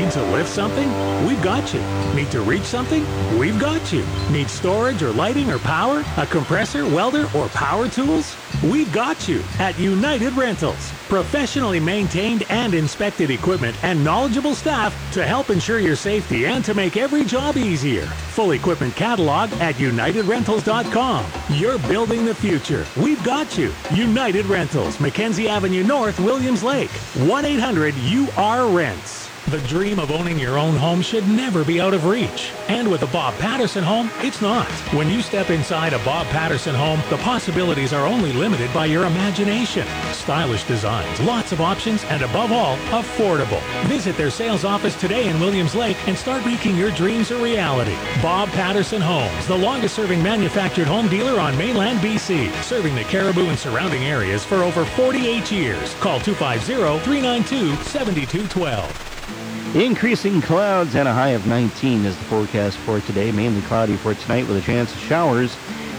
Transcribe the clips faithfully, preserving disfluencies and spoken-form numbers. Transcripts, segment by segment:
Need to lift something? We've got you. Need to reach something? We've got you. Need storage or lighting or power? A compressor, welder, or power tools? We've got you at United Rentals. Professionally maintained and inspected equipment and knowledgeable staff to help ensure your safety and to make every job easier. Full equipment catalog at united rentals dot com. You're building the future. We've got you. United Rentals, Mackenzie Avenue North, Williams Lake. one eight hundred U R rents. The dream of owning your own home should never be out of reach. And with a Bob Patterson home, it's not. When you step inside a Bob Patterson home, the possibilities are only limited by your imagination. Stylish designs, lots of options, and above all, affordable. Visit their sales office today in Williams Lake and start making your dreams a reality. Bob Patterson Homes, the longest serving manufactured home dealer on mainland B C, serving the Caribou and surrounding areas for over forty-eight years. Call two five zero, three nine two, seven two one two. Increasing clouds and a high of nineteen is the forecast for today. Mainly cloudy for tonight with a chance of showers.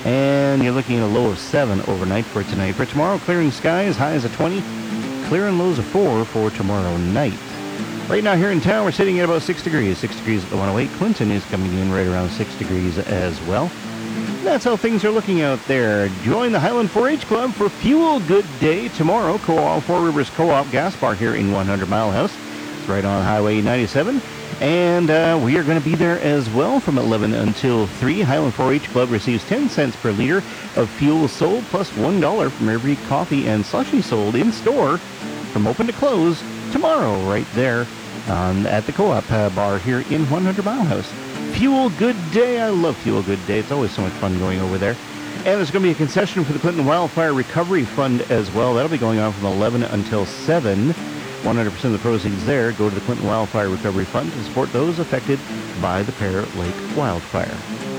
And you're looking at a low of seven overnight for tonight. For tomorrow, clearing skies, highs of twenty. Clear and lows of four for tomorrow night. Right now here in town, we're sitting at about six degrees. six degrees at the one oh eight. Clinton is coming in right around six degrees as well. That's how things are looking out there. Join the Highland four H Club for Fuel Good Day tomorrow. Co-op Four Rivers Co-op Gas Bar here in one hundred Mile House. Right on Highway ninety-seven, and uh, we are going to be there as well from eleven until three. Highland four H Club receives ten cents per liter of fuel sold, plus one dollar from every coffee and slushy sold in store from open to close tomorrow right there um, at the Co-op uh, bar here in one hundred Mile House. Fuel Good Day. I love Fuel Good Day. It's always so much fun going over there. And there's going to be a concession for the Clinton Wildfire Recovery Fund as well. That'll be going on from eleven until seven. one hundred percent of the proceeds there go to the Clinton Wildfire Recovery Fund to support those affected by the Pear Lake wildfire.